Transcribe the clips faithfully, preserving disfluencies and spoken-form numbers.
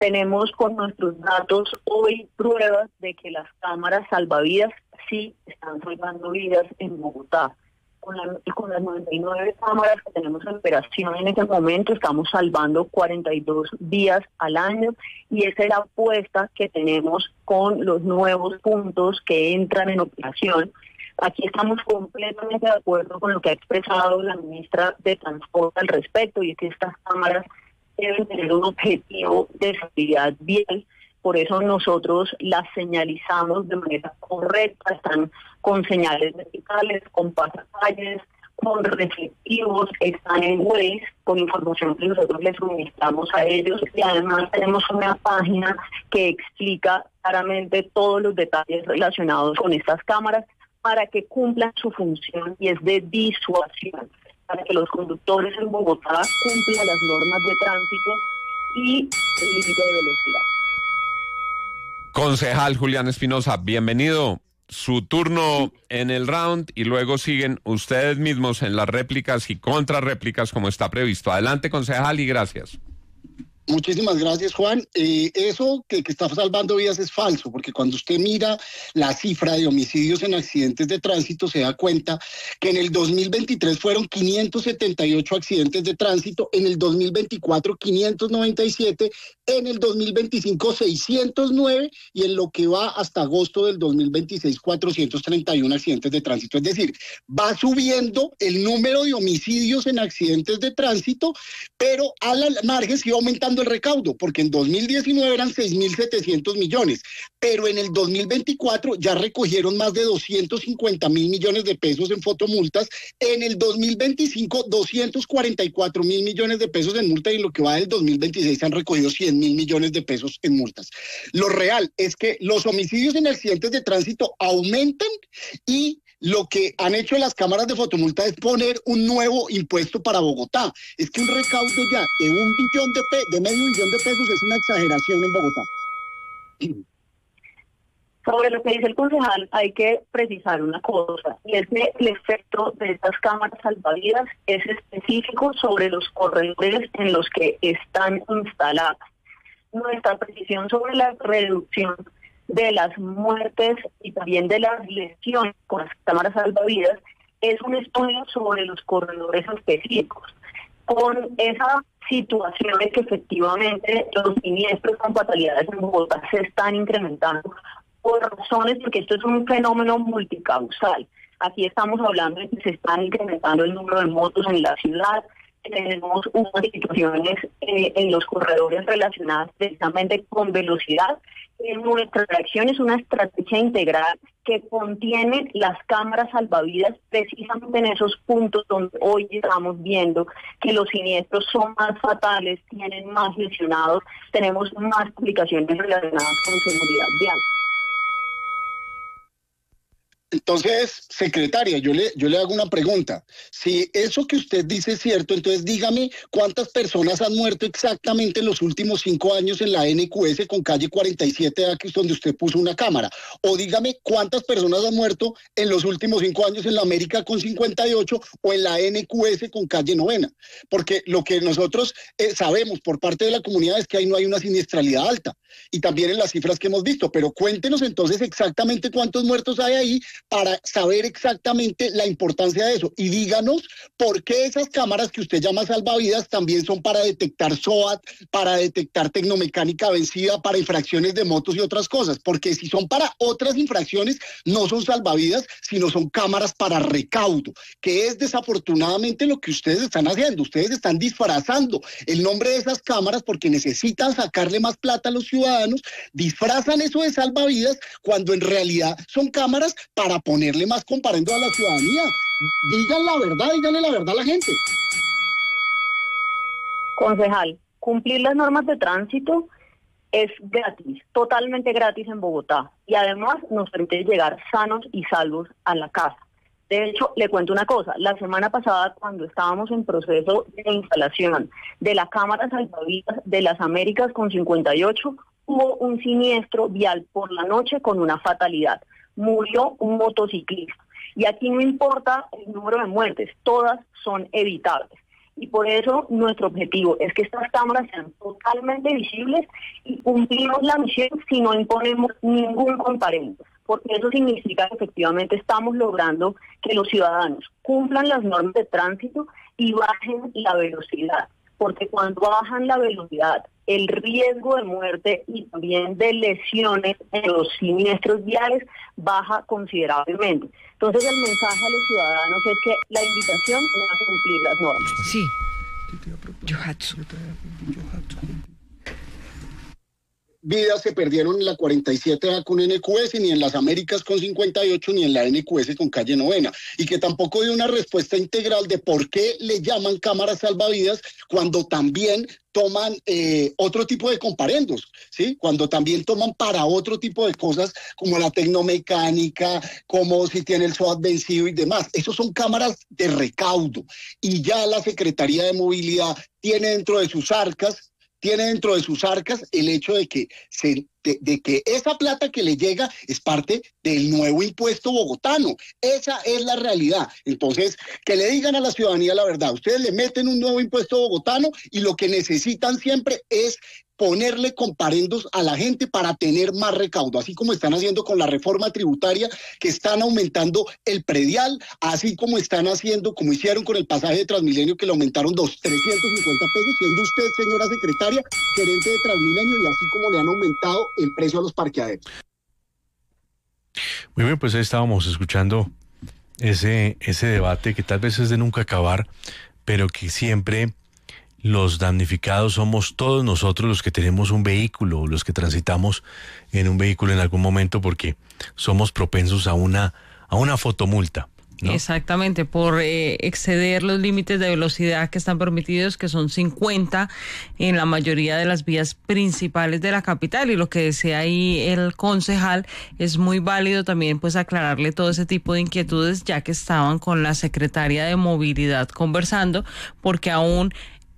Tenemos con nuestros datos hoy pruebas de que las cámaras salvavidas sí están salvando vidas en Bogotá. Con, la, con las noventa y nueve cámaras que tenemos en operación en este momento, estamos salvando cuarenta y dos vidas al año, y esa es la apuesta que tenemos con los nuevos puntos que entran en operación. Aquí estamos completamente de acuerdo con lo que ha expresado la ministra de Transporte al respecto, y es que estas cámaras deben tener un objetivo de seguridad vial. Por eso nosotros las señalizamos de manera correcta, están con señales verticales, con pasacalles, con reflectivos, están en Waze, con información que nosotros les suministramos a ellos, y además tenemos una página que explica claramente todos los detalles relacionados con estas cámaras para que cumplan su función, y es de disuasión, para que los conductores en Bogotá cumplan las normas de tránsito y el límite de velocidad. Concejal Julián Espinosa, bienvenido. Su turno en el round y luego siguen ustedes mismos en las réplicas y contrarréplicas como está previsto. Adelante, concejal, y gracias. Muchísimas gracias, Juan. Eh, eso que, que está salvando vidas es falso, porque cuando usted mira la cifra de homicidios en accidentes de tránsito, se da cuenta que en el dos mil veintitrés fueron quinientos setenta y ocho accidentes de tránsito, en el dos mil veinticuatro quinientos noventa y siete, en el dos mil veinticinco seiscientos nueve, y en lo que va hasta agosto del dos mil veintiséis cuatrocientos treinta y uno accidentes de tránsito. Es decir, va subiendo el número de homicidios en accidentes de tránsito, pero a la margen sigue aumentando el recaudo, porque en dos mil diecinueve eran seis mil setecientos millones, pero en el dos mil veinticuatro ya recogieron más de doscientos cincuenta mil millones de pesos en fotomultas, en el dos mil veinticinco doscientos cuarenta y cuatro mil millones de pesos en multa, y en lo que va del dos mil veintiséis se han recogido cien mil millones de pesos en multas. Lo real es que los homicidios en accidentes de tránsito aumentan, y lo que han hecho las cámaras de fotomulta es poner un nuevo impuesto para Bogotá. Es que un recaudo ya de un billón de, pe- de medio billón de pesos es una exageración en Bogotá. Sobre lo que dice el concejal, hay que precisar una cosa, y es que el efecto de estas cámaras salvavidas es específico sobre los corredores en los que están instaladas. Nuestra precisión sobre la reducción de las muertes y también de las lesiones con las cámaras salvavidas es un estudio sobre los corredores específicos. Con esa situación de que efectivamente los siniestros con fatalidades en Bogotá se están incrementando por razones, porque esto es un fenómeno multicausal. Aquí estamos hablando de que se están incrementando el número de motos en la ciudad, tenemos unas situaciones eh, en los corredores relacionadas precisamente con velocidad. Eh, nuestra reacción es una estrategia integral que contiene las cámaras salvavidas precisamente en esos puntos donde hoy estamos viendo que los siniestros son más fatales, tienen más lesionados, tenemos más complicaciones relacionadas con seguridad vial. Entonces, secretaria, yo le, yo le hago una pregunta. Si eso que usted dice es cierto, entonces dígame cuántas personas han muerto exactamente en los últimos cinco años en la N Q S con calle cuarenta y siete, que es donde usted puso una cámara. O dígame cuántas personas han muerto en los últimos cinco años en la América con cincuenta y ocho o en la N Q S con calle novena. Porque lo que nosotros eh, sabemos por parte de la comunidad es que ahí no hay una siniestralidad alta. Y también en las cifras que hemos visto. Pero cuéntenos entonces exactamente cuántos muertos hay ahí, para saber exactamente la importancia de eso. Y díganos por qué esas cámaras que usted llama salvavidas también son para detectar S O A T, para detectar tecnomecánica vencida, para infracciones de motos y otras cosas. Porque si son para otras infracciones, no son salvavidas, sino son cámaras para recaudo, que es desafortunadamente lo que ustedes están haciendo. Ustedes están disfrazando el nombre de esas cámaras porque necesitan sacarle más plata a los ciudadanos, disfrazan eso de salvavidas cuando en realidad son cámaras para ponerle más comparendo a la ciudadanía. Digan la verdad, díganle la verdad a la gente. Concejal, cumplir las normas de tránsito es gratis, totalmente gratis en Bogotá, y además nos permite llegar sanos y salvos a la casa. De hecho, le cuento una cosa, la semana pasada cuando estábamos en proceso de instalación de la cámara salvavidas de las Américas con cincuenta y ocho, hubo un siniestro vial por la noche con una fatalidad. Murió un motociclista. Y aquí no importa el número de muertes, todas son evitables. Y por eso nuestro objetivo es que estas cámaras sean totalmente visibles y cumplimos la misión si no imponemos ningún comparendo, porque eso significa que efectivamente estamos logrando que los ciudadanos cumplan las normas de tránsito y bajen la velocidad, porque cuando bajan la velocidad, el riesgo de muerte y también de lesiones en los siniestros viales baja considerablemente. Entonces el mensaje a los ciudadanos es que la invitación es a cumplir las normas. Sí. Yohatsu. Vidas se perdieron en la cuarenta y siete A con N Q S, ni en las Américas con cincuenta y ocho, ni en la N Q S con calle Novena, y que tampoco dio una respuesta integral de por qué le llaman cámaras salvavidas cuando también toman eh, otro tipo de comparendos, ¿sí? Cuando también toman para otro tipo de cosas como la tecnomecánica, como si tiene el SOAT vencido y demás. Esos son cámaras de recaudo, y ya la Secretaría de Movilidad tiene dentro de sus arcas tiene dentro de sus arcas el hecho de que, se, de, de que esa plata que le llega es parte del nuevo impuesto bogotano. Esa es la realidad. Entonces, que le digan a la ciudadanía la verdad. Ustedes le meten un nuevo impuesto bogotano y lo que necesitan siempre es ponerle comparendos a la gente para tener más recaudo, así como están haciendo con la reforma tributaria, que están aumentando el predial, así como están haciendo, como hicieron con el pasaje de Transmilenio, que le aumentaron dos, trescientos cincuenta pesos, siendo usted, señora secretaria, gerente de Transmilenio, y así como le han aumentado el precio a los parqueaderos. Muy bien, pues ahí estábamos escuchando ese, ese debate que tal vez es de nunca acabar, pero que siempre los damnificados somos todos nosotros los que tenemos un vehículo, los que transitamos en un vehículo en algún momento, porque somos propensos a una, a una fotomulta, ¿no? Exactamente, por eh, exceder los límites de velocidad que están permitidos, que son cincuenta en la mayoría de las vías principales de la capital. Y lo que decía ahí el concejal es muy válido también, pues aclararle todo ese tipo de inquietudes, ya que estaban con la secretaria de Movilidad conversando, porque aún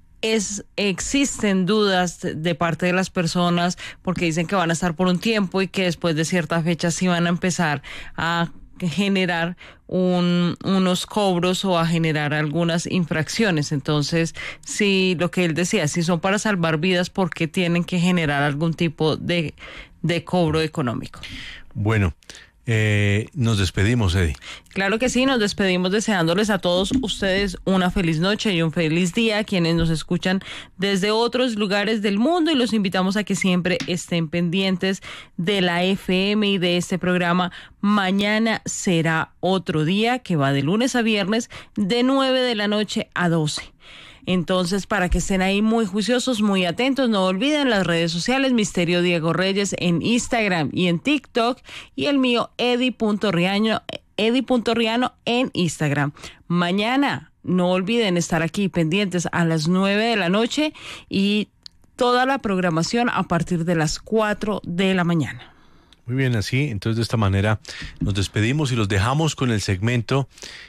Es, existen dudas de parte de las personas, porque dicen que van a estar por un tiempo y que después de cierta fecha sí van a empezar a generar un, unos cobros o a generar algunas infracciones. Entonces, si lo que él decía, si son para salvar vidas, ¿por qué tienen que generar algún tipo de, de cobro económico? Bueno, Eh, nos despedimos, Eddie. Claro que sí, nos despedimos deseándoles a todos ustedes una feliz noche y un feliz día, quienes nos escuchan desde otros lugares del mundo, y los invitamos a que siempre estén pendientes de la F M y de este programa. Mañana será otro día, que va de lunes a viernes de nueve de la noche a doce. Entonces, para que estén ahí muy juiciosos, muy atentos, no olviden las redes sociales, Misterio Diego Reyes en Instagram y en TikTok, y el mío, Eddie.Riano, Eddie.Riano en Instagram. Mañana, no olviden estar aquí pendientes a las nueve de la noche y toda la programación a partir de las cuatro de la mañana. Muy bien, así, entonces de esta manera nos despedimos y los dejamos con el segmento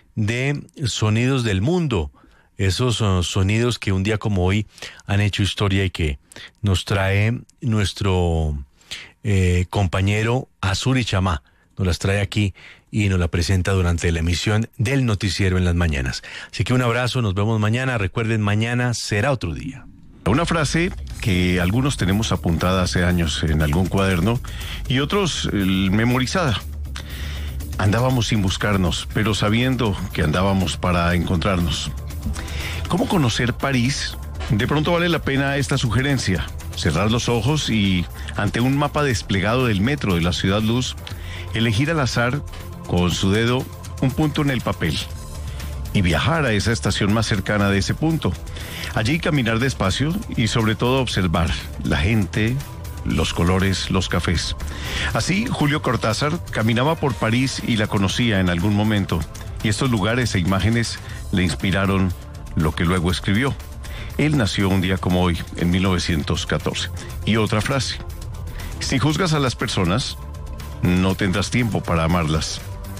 de Sonidos del Mundo. Esos son sonidos que un día como hoy han hecho historia y que nos trae nuestro eh, compañero Azuri Chamá. Nos las trae aquí y nos la presenta durante la emisión del noticiero en las mañanas. Así que un abrazo, nos vemos mañana. Recuerden, mañana será otro día. Una frase que algunos tenemos apuntada hace años en algún cuaderno y otros eh, memorizada. Andábamos sin buscarnos, pero sabiendo que andábamos para encontrarnos. ¿Cómo conocer París? De pronto vale la pena esta sugerencia. Cerrar los ojos y, ante un mapa desplegado del metro de la Ciudad Luz, elegir al azar, con su dedo, un punto en el papel y viajar a esa estación más cercana de ese punto. Allí caminar despacio y sobre todo observar la gente, los colores, los cafés. Así, Julio Cortázar caminaba por París y la conocía en algún momento. Y estos lugares e imágenes le inspiraron lo que luego escribió. Él nació un día como hoy, en mil novecientos catorce. Y otra frase: si juzgas a las personas, no tendrás tiempo para amarlas.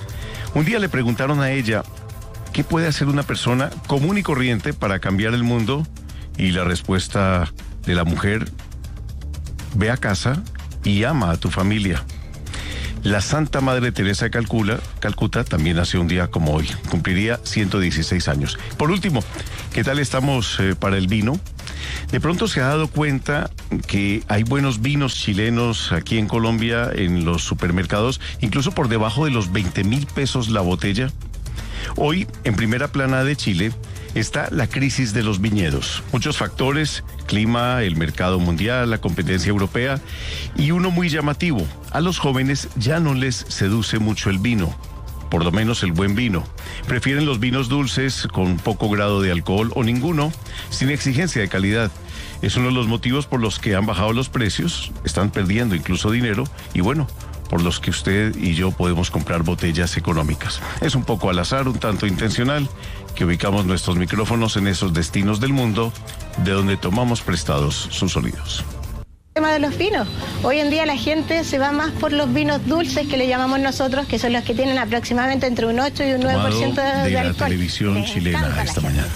Un día le preguntaron a ella, ¿qué puede hacer una persona común y corriente para cambiar el mundo? Y la respuesta de la mujer: ve a casa y ama a tu familia. La Santa Madre Teresa de Calcula, Calcuta también nació un día como hoy, cumpliría ciento dieciséis años. Por último, ¿qué tal estamos eh, para el vino? De pronto se ha dado cuenta que hay buenos vinos chilenos aquí en Colombia en los supermercados, incluso por debajo de los veinte mil pesos la botella. Hoy, en primera plana de Chile, está la crisis de los viñedos. Muchos factores, clima, el mercado mundial, la competencia europea y uno muy llamativo. A los jóvenes ya no les seduce mucho el vino, por lo menos el buen vino. Prefieren los vinos dulces con poco grado de alcohol o ninguno, sin exigencia de calidad. Es uno de los motivos por los que han bajado los precios, están perdiendo incluso dinero y bueno, por los que usted y yo podemos comprar botellas económicas. Es un poco al azar, un tanto intencional, que ubicamos nuestros micrófonos en esos destinos del mundo de donde tomamos prestados sus sonidos. El tema de los vinos. Hoy en día la gente se va más por los vinos dulces que le llamamos nosotros, que son los que tienen aproximadamente entre un ocho y un nueve por ciento de, de de la alcohol. televisión Les chilena esta mañana.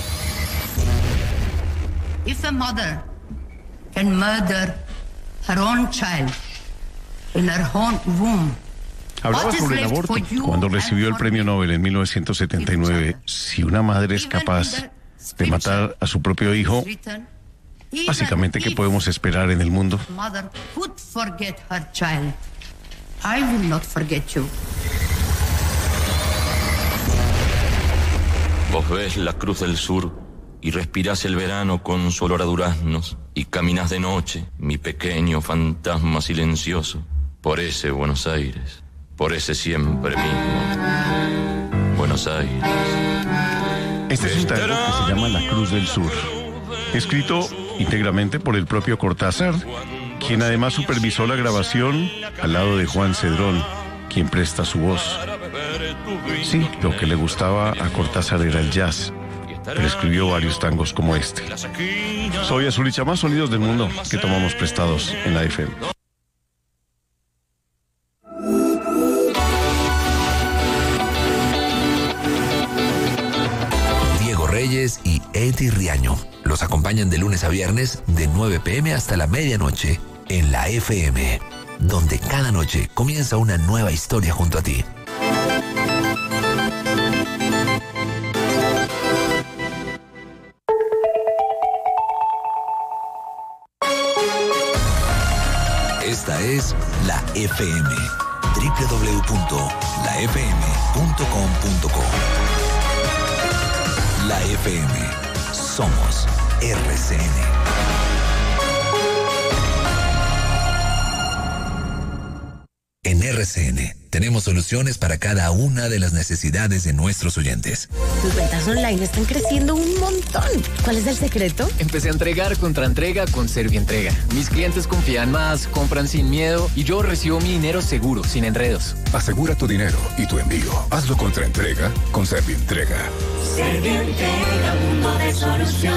If a mother can murder her own child in her own womb. Hablaba sobre el aborto cuando recibió el premio Nobel en mil novecientos setenta y nueve. Si una madre es capaz de matar a su propio hijo, básicamente, ¿qué podemos esperar en el mundo? Mother could forget her child. I will not forget you. Vos ves la cruz del sur y respirás el verano con su olor a duraznos y caminas de noche, mi pequeño fantasma silencioso, por ese Buenos Aires, por ese siempre mismo Buenos Aires. Este es un tango que se llama La Cruz del Sur, escrito íntegramente por el propio Cortázar, quien además supervisó la grabación al lado de Juan Cedrón, quien presta su voz. Sí, lo que le gustaba a Cortázar era el jazz, pero escribió varios tangos como este. Soy Azul y Chamás, sonidos del mundo que tomamos prestados en la F M. Diego Reyes y Eddie Riaño los acompañan de lunes a viernes de nueve p m hasta la medianoche en la F M, donde cada noche comienza una nueva historia junto a ti. Esta es la F M, doble u doble u doble u punto la f m punto com punto co. La F M, somos R C N. En R C N tenemos soluciones para cada una de las necesidades de nuestros oyentes. Tus ventas online están creciendo un montón. ¿Cuál es el secreto? Empecé a entregar contra entrega con Servientrega. Mis clientes confían más, compran sin miedo y yo recibo mi dinero seguro, sin enredos. Asegura tu dinero y tu envío. Hazlo contra entrega con Servientrega. Servientrega, mundo de soluciones.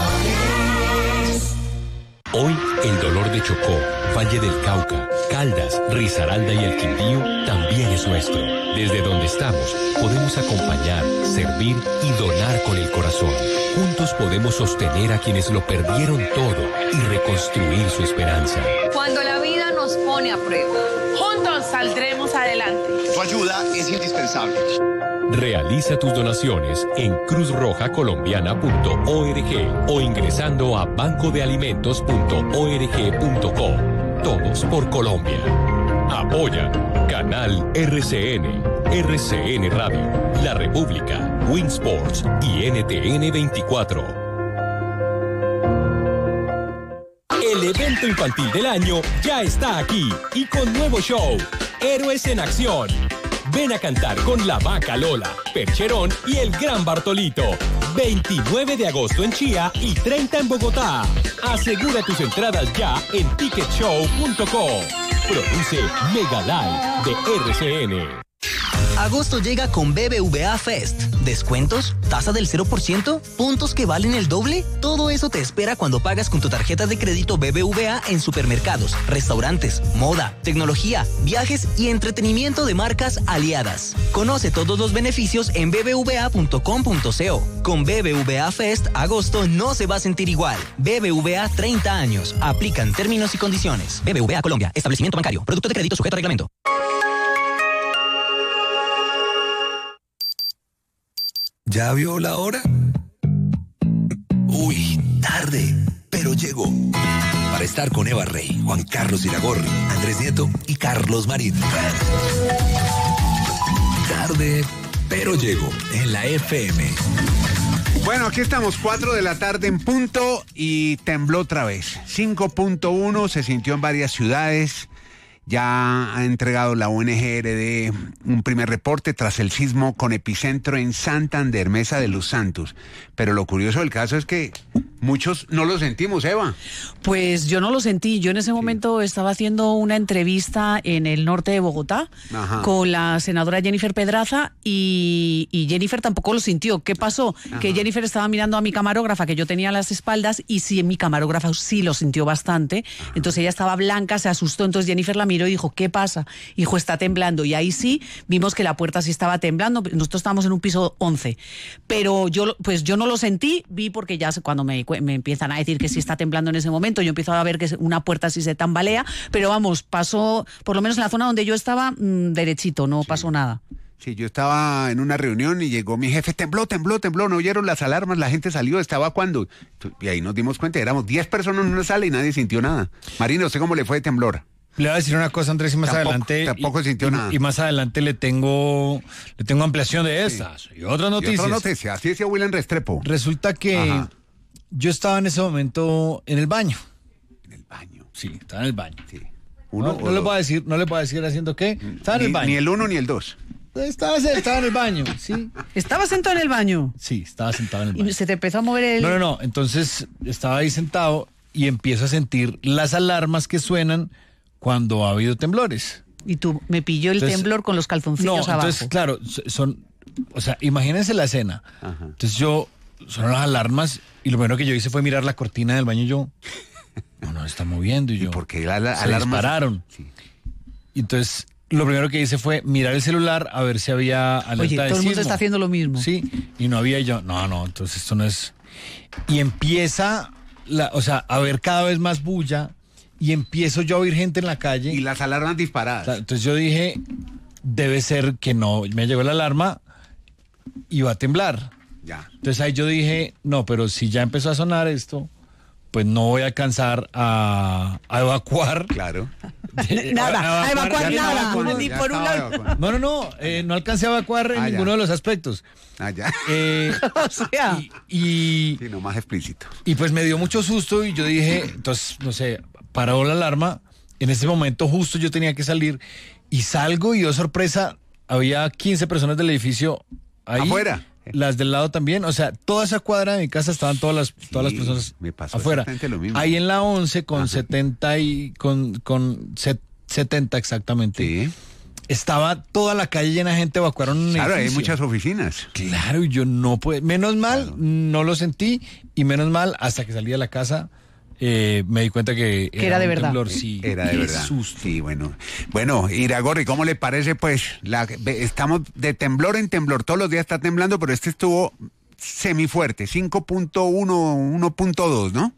Hoy el dolor de Chocó, Valle del Cauca, Caldas, Risaralda y el Quindío también es nuestro. Desde donde estamos, podemos acompañar, servir y donar con el corazón. Juntos podemos sostener a quienes lo perdieron todo y reconstruir su esperanza. Cuando la vida nos pone a prueba, juntos saldremos adelante. Tu ayuda es indispensable. Realiza tus donaciones en cruz roja colombiana punto org o ingresando a banco de alimentos punto org punto co. Todos por Colombia. Apoya Canal R C N, R C N Radio, La República, Winsports y N T N veinticuatro. El evento infantil del año ya está aquí y con nuevo show, Héroes en Acción. Ven a cantar con la Vaca Lola, Percherón y el Gran Bartolito. veintinueve de agosto en Chía y treinta en Bogotá. Asegura tus entradas ya en ticket show punto co. Produce Mega Live de R C N. Agosto llega con B B V A Fest. ¿Descuentos? ¿Tasa del cero por ciento? ¿Puntos que valen el doble? Todo eso te espera cuando pagas con tu tarjeta de crédito B B V A en supermercados, restaurantes, moda, tecnología, viajes y entretenimiento de marcas aliadas. Conoce todos los beneficios en b b v a punto com punto co. Con B B V A Fest, agosto no se va a sentir igual. B B V A treinta años. Aplican términos y condiciones. B B V A Colombia. Establecimiento bancario. Producto de crédito sujeto a reglamento. ¿Ya vio la hora? Uy, tarde, pero llegó. Para estar con Eva Rey, Juan Carlos Iragorri, Andrés Nieto y Carlos Marín. Tarde, pero llegó en la F M. Bueno, aquí estamos, cuatro de la tarde en punto y tembló otra vez. cinco punto uno se sintió en varias ciudades. Ya ha entregado la O N G R D un primer reporte tras el sismo con epicentro en Santander, Mesa de los Santos. Pero lo curioso del caso es que muchos no lo sentimos, Eva. Pues yo no lo sentí. Yo en ese momento estaba haciendo una entrevista en el norte de Bogotá Ajá. con la senadora Jennifer Pedraza y, y Jennifer tampoco lo sintió. ¿Qué pasó? Ajá. Que Jennifer estaba mirando a mi camarógrafa que yo tenía a las espaldas y sí, mi camarógrafa sí lo sintió bastante. Ajá. Entonces ella estaba blanca, se asustó, entonces Jennifer la miró y dijo, ¿qué pasa? Hijo, está temblando. Y ahí sí vimos que la puerta sí estaba temblando. Nosotros estábamos en un piso once. Pero yo, pues yo no lo sentí, vi porque ya cuando me, me empiezan a decir que sí está temblando en ese momento, yo empiezo a ver que una puerta sí se tambalea, pero vamos, pasó, por lo menos en la zona donde yo estaba, mmm, derechito, no sí. pasó nada. Sí, yo estaba en una reunión y llegó mi jefe, tembló, tembló, tembló, no oyeron las alarmas, la gente salió, estaba cuando, y ahí nos dimos cuenta, éramos diez personas en una sala y nadie sintió nada. Marina, ¿usted cómo le fue de temblor? Le voy a decir una cosa, Andrés, y más tampoco, adelante... Tampoco y, sintió y, nada. Y más adelante le tengo le tengo ampliación de estas sí. y otras noticias. Y otras noticias, así decía William Restrepo. Resulta que Ajá. yo estaba en ese momento en el baño. ¿En el baño? Sí, estaba en el baño. Sí. Uno no, no le puedo decir, no le puedo decir haciendo qué. Estaba en ni, el baño. Ni el uno ni el dos. Estaba, estaba en el baño, sí. ¿Estaba sentado en el baño? Sí, estaba sentado en el baño. ¿Y se te empezó a mover el...? No, no, no. Entonces estaba ahí sentado y empiezo a sentir las alarmas que suenan cuando ha habido temblores. Y tú, me pilló el entonces, temblor con los calzoncillos no, abajo. Entonces, claro, son, o sea, imagínense la escena. Ajá. Entonces yo, son las alarmas y lo primero que yo hice fue mirar la cortina del baño y yo, no, no, está moviendo y yo. ¿Y por qué la, la se alarmas? dispararon. Sí. Y entonces, lo primero que hice fue mirar el celular a ver si había alerta Oye, de todo el mundo sismo. está haciendo lo mismo. Sí, y no había y yo, no, no, entonces esto no es. Y empieza, la, o sea, a ver cada vez más bulla. Y empiezo yo a oír gente en la calle. Y las alarmas disparadas. Entonces yo dije, debe ser que no, me llegó la alarma y va a temblar. Ya. Entonces ahí yo dije, no, pero si ya empezó a sonar esto, pues no voy a alcanzar a, a evacuar. Claro. Nada, a evacuar, a evacuar nada. Evacuar, ni por un lado. No, no, no, eh, no alcancé a evacuar en ah, ninguno de los aspectos. Ah, ya. Eh, o sea. Y, y, sí, no, más explícito. Y pues me dio mucho susto y yo dije, entonces, no sé, paró la alarma. En ese momento justo yo tenía que salir y salgo y, oh sorpresa, había quince personas del edificio ahí. ¿Afuera? Las del lado también, o sea, toda esa cuadra de mi casa estaban todas las, sí, todas las personas me pasó afuera. Lo mismo. Ahí en la once con Ajá. setenta y con, con set, setenta exactamente. Sí. Estaba toda la calle llena de gente, evacuaron un Claro, edificio. hay muchas oficinas. Claro, y yo no puedo, menos mal, claro. no lo sentí, y menos mal, hasta que salí de la casa, Eh, me di cuenta que, que era, era de verdad. Temblor, sí, era de verdad. Susto. Sí, bueno. Bueno, Iragorri, ¿cómo le parece? Pues la, estamos de temblor en temblor. Todos los días está temblando, pero este estuvo semifuerte, cinco punto uno, uno punto dos, ¿no?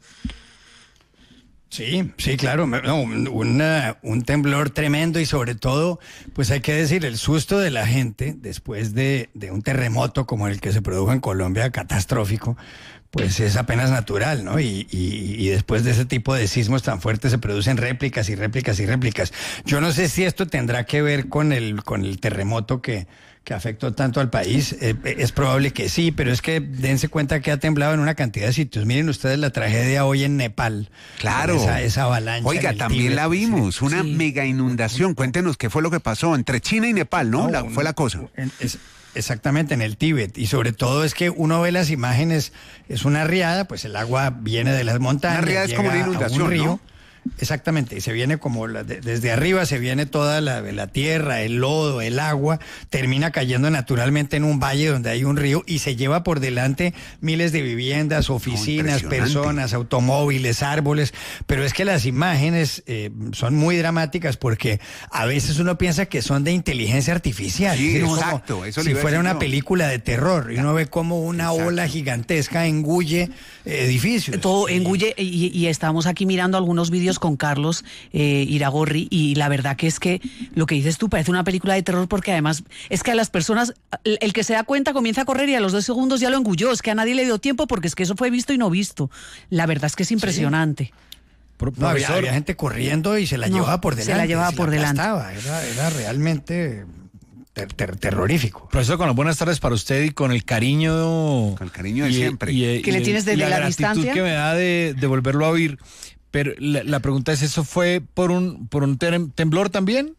Sí, sí, claro, no, una, un temblor tremendo y sobre todo, pues hay que decir, el susto de la gente después de, de un terremoto como el que se produjo en Colombia, catastrófico, pues es apenas natural, ¿no? Y, y, y después de ese tipo de sismos tan fuertes se producen réplicas y réplicas y réplicas. Yo no sé si esto tendrá que ver con el, con el terremoto que, que afectó tanto al país. Eh, es probable que sí, pero es que dense cuenta que ha temblado en una cantidad de sitios. Miren ustedes la tragedia hoy en Nepal. Claro. Esa, esa avalancha. Oiga, también Tíbet. La vimos, sí, una sí. mega inundación. Cuéntenos qué fue lo que pasó entre China y Nepal, ¿no? no la, fue la cosa. Es, Exactamente, en el Tíbet. Y sobre todo es que uno ve las imágenes, es una riada, pues el agua viene de las montañas. Una riada es como una inundación, un río, ¿no? Exactamente, y se viene como la, de, desde arriba se viene toda la, la tierra, el lodo, el agua, termina cayendo naturalmente en un valle donde hay un río y se lleva por delante miles de viviendas, oficinas, oh, personas, automóviles, árboles, pero es que las imágenes eh, son muy dramáticas porque a veces uno piensa que son de inteligencia artificial, sí, es exacto, como eso si fuera una yo. película de terror y uno ve como una exacto. ola gigantesca engulle edificios. Todo engulle y, y estamos aquí mirando algunos vídeos hablábamos con Carlos eh, Iragorri y la verdad que es que lo que dices tú parece una película de terror porque además es que a las personas, el, el que se da cuenta comienza a correr y a los dos segundos ya lo engulló, es que a nadie le dio tiempo porque es que eso fue visto y no visto. La verdad es que es impresionante. Sí. No, había, había gente corriendo y se la no, llevaba por delante. Se la llevaba por la delante. Era, era realmente ter, ter, terrorífico. Profesor, con las buenas tardes para usted y con el cariño... Con el cariño de y, siempre. Y, y, que le tienes desde la, la, la distancia. que me da de, de volverlo a oír. Pero la, la pregunta es, ¿eso fue por un, por un temblor también?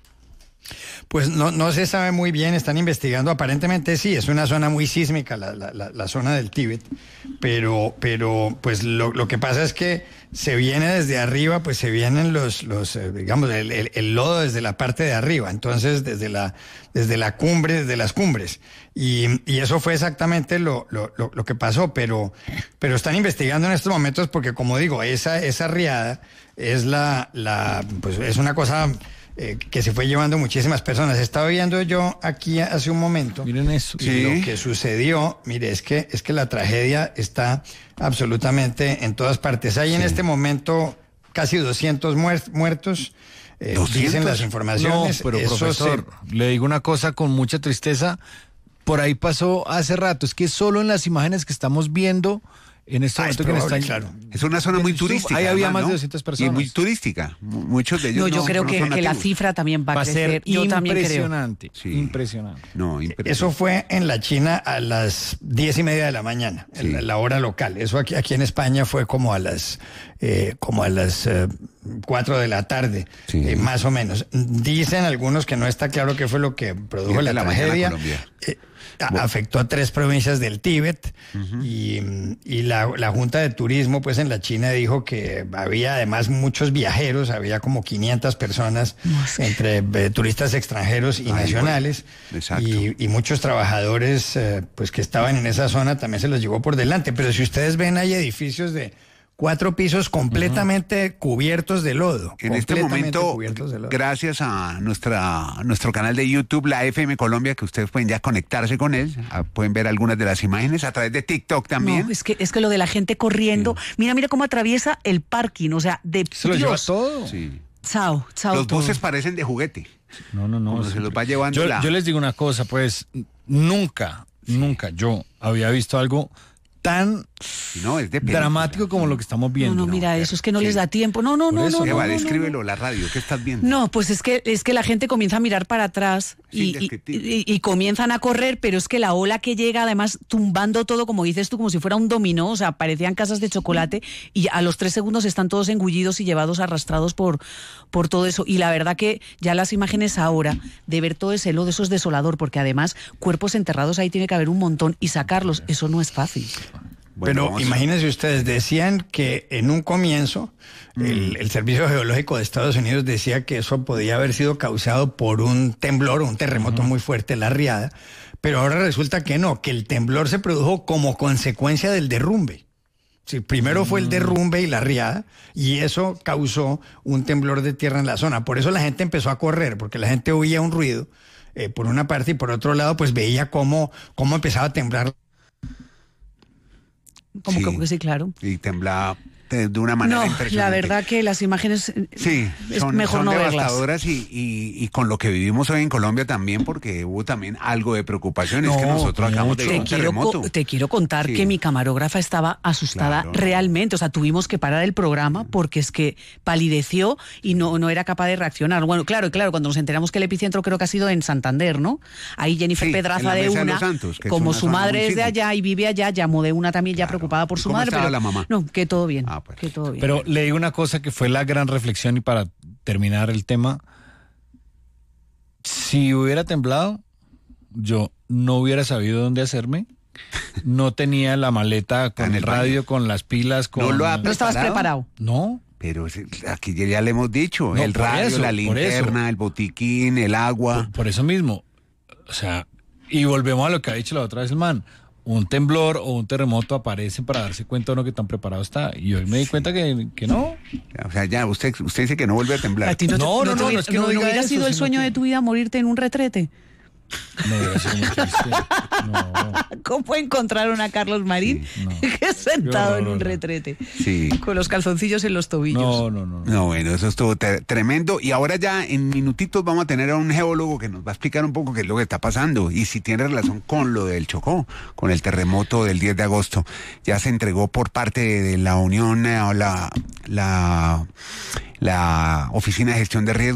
Pues no, no se sabe muy bien, están investigando, aparentemente sí, es una zona muy sísmica, la, la, la, la zona del Tíbet, pero, pero pues lo, lo que pasa es que se viene desde arriba, pues se vienen los, los eh, digamos, el, el, el lodo desde la parte de arriba, entonces desde la, desde la cumbre, desde las cumbres, y, y eso fue exactamente lo, lo, lo, lo que pasó, pero, pero están investigando en estos momentos porque, como digo, esa, esa riada es la, la, pues es una cosa... Eh, que se fue llevando muchísimas personas. Estaba viendo yo aquí hace un momento. Miren eso. Y sí. Lo que sucedió, mire, es que es que la tragedia está absolutamente en todas partes. Hay sí. en este momento casi doscientos muer- muertos. Eh, ¿doscientos? Dicen las informaciones. No, pero Eso profesor, se... le digo una cosa con mucha tristeza. Por ahí pasó hace rato. Es que solo en las imágenes que estamos viendo en este ah, momento es que probable, están, claro. Es una zona muy turística. Ahí había además, más ¿no? de doscientas personas. Y muy turística. Muchos de ellos no, yo no, creo no que, son que la nativos. cifra también va a Va a crecer. ser yo también impresionante. Sí. Impresionante. No, impresionante. Eso fue en la China a las diez y media de la mañana, sí. la, la hora local. Eso aquí, aquí en España fue como a las eh, como a las eh, cuatro de la tarde, sí. eh, más o menos. Dicen algunos que no está claro qué fue lo que produjo la, la tragedia. Eh, bueno. Afectó a tres provincias del Tíbet uh-huh. y, y la, la Junta de Turismo pues en la China dijo que había además muchos viajeros, había como quinientas personas no sé. entre eh, turistas extranjeros y Ay, nacionales bueno. y, y muchos trabajadores eh, pues que estaban en esa zona también se los llevó por delante, pero si ustedes ven hay edificios de cuatro pisos completamente uh-huh. cubiertos de lodo. En este momento, gracias a nuestra nuestro canal de YouTube, la F M Colombia, que ustedes pueden ya conectarse con él, pueden ver algunas de las imágenes a través de TikTok también. No, es que es que lo de la gente corriendo, sí. mira, mira cómo atraviesa el parking, o sea, de se Dios. Lo lleva todo. Sí. Chao, chao. Los todo. buses parecen de juguete. No, no, no. Como se los va llevando yo, la... yo les digo una cosa, pues, nunca, sí. nunca yo había visto algo tan no, es de dramático como lo que estamos viendo. No, no, mira, no, eso es que no sí. les da tiempo. No, no, no, eso, no. Eva, no, descríbelo no. la radio, ¿qué estás viendo? No, pues es que es que la gente comienza a mirar para atrás y, y, y, y comienzan a correr, pero es que la ola que llega, además, tumbando todo, como dices tú, como si fuera un dominó, o sea, parecían casas de chocolate, y a los tres segundos están todos engullidos y llevados, arrastrados por, por todo eso. Y la verdad que ya las imágenes ahora, de ver todo ese lodo, eso es desolador, porque además, cuerpos enterrados ahí tiene que haber un montón, y sacarlos, eso no es fácil. Bueno, pero imagínense ustedes, decían que en un comienzo mm. el, el Servicio Geológico de Estados Unidos decía que eso podía haber sido causado por un temblor o un terremoto uh-huh. muy fuerte, la riada, pero ahora resulta que no, que el temblor se produjo como consecuencia del derrumbe. Sí, primero mm. fue el derrumbe y la riada, y eso causó un temblor de tierra en la zona. Por eso la gente empezó a correr, porque la gente oía un ruido eh, por una parte y por otro lado pues veía cómo, cómo empezaba a temblar. Como sí, que sí, claro. Y temblaba de, de una manera no, impresionante. La verdad que las imágenes sí, es son, mejor son no devastadoras verlas. Y, y, y con lo que vivimos hoy en Colombia también, porque hubo también algo de preocupación. No, es que nosotros acabamos de te un quiero terremoto. Co- te quiero contar sí. que mi camarógrafa estaba asustada claro. realmente. O sea, tuvimos que parar el programa porque es que palideció y no, no era capaz de reaccionar. Bueno, claro, claro, cuando nos enteramos que el epicentro creo que ha sido en Santander, ¿no? Ahí Jennifer sí, Pedraza de una, de Santos, como su madre es de allá y vive allá, llamó de una también claro. ya preocupada por su ¿Cómo madre. estaba Pero, la mamá? No, que todo bien, ah, pues. que todo bien. Pero le digo una cosa que fue la gran reflexión y para terminar el tema, si hubiera temblado, yo no hubiera sabido dónde hacerme, no tenía la maleta con el radio, baño. Con las pilas, con... ¿No lo ha ¿No estabas preparado? No. Pero aquí ya le hemos dicho, no, el radio, eso, la linterna, el botiquín, el agua. Por, por eso mismo, o sea, y volvemos a lo que ha dicho la otra vez el man. Un temblor o un terremoto aparece para darse cuenta uno que tan preparado está. Y hoy me di cuenta que, que no. O sea, ya, usted, usted dice que no vuelve a temblar. ¿A ti no, te, no, no, no, no, no, no, es que no, no, no diga hubiera eso, sido el sueño que... de tu vida morirte en un retrete. No, hubiera sido muy triste. No. ¿Cómo encontraron a Carlos Marín Sí, no. sentado No, no, en un no. retrete? Sí. Con los calzoncillos en los tobillos. No, no, no. No, bueno, eso estuvo te- tremendo. Y ahora ya en minutitos vamos a tener a un geólogo que nos va a explicar un poco qué es lo que está pasando y si tiene relación con lo del Chocó, con el terremoto del diez de agosto. Ya se entregó por parte de la Unión, eh, o la, la, la Oficina de Gestión de Riesgos